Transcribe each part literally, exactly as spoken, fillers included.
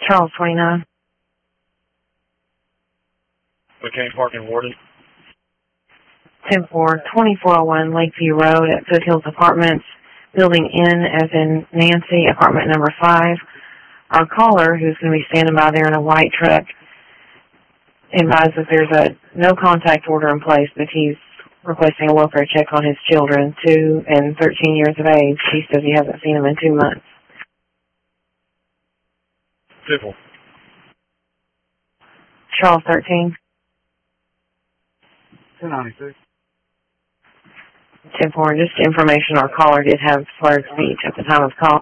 Charles twenty-nine. McCain Park and Warden. ten four, twenty-four oh one Lakeview Road at Foothills Apartments, Building N as in Nancy, apartment number five. Our caller, who's going to be standing by there in a white truck, advises there's a no contact order in place, but he's requesting a welfare check on his children, two and thirteen years of age. He says he hasn't seen them in two months. Civil. Charles thirteen. two ninety-six. ten four, just information, our caller did have slurred speech at the time of call.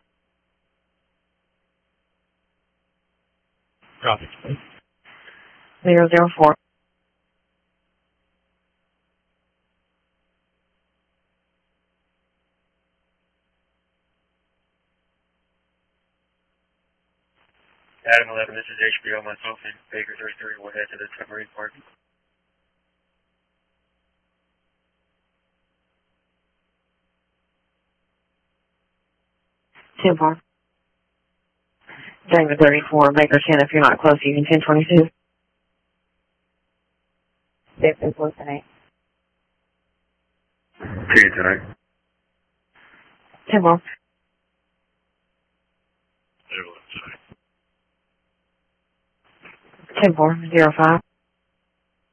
Copy. zero zero four. Adam eleven, this is H B O, myself and Baker thirty-three. We'll head to the submarine park. ten four. David thirty-four, Baker ten, if you're not close, you can ten twenty-two. David close tonight. ten tonight. ten four. ten four, zero five.